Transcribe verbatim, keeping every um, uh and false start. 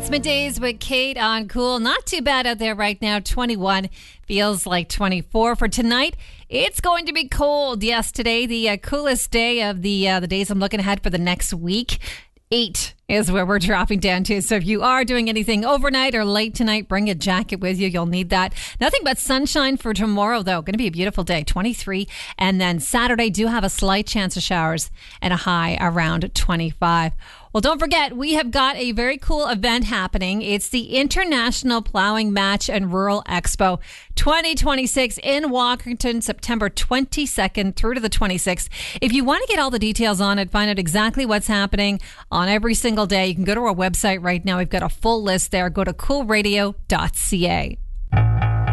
It's Middays with Kate on Cool. Not too bad out there right now. twenty-one feels like twenty-four for tonight. It's going to be cold. Yes, today the uh, coolest day of the uh, the days I'm looking ahead for the next week. Eight is where we're dropping down to. So if you are doing anything overnight or late tonight, bring a jacket with you. You'll need that. Nothing but sunshine for tomorrow, though. Going to be a beautiful day, twenty-three. And then Saturday, do have a slight chance of showers and a high around twenty-five. Well, don't forget, we have got a very cool event happening. It's the International Plowing Match and Rural Expo twenty twenty-six in Walkerton, September twenty-second through to the twenty-sixth. If you want to get all the details on it, find out exactly what's happening on every single day, you can go to our website right now. We've got a full list there. Go to cool radio dot c a.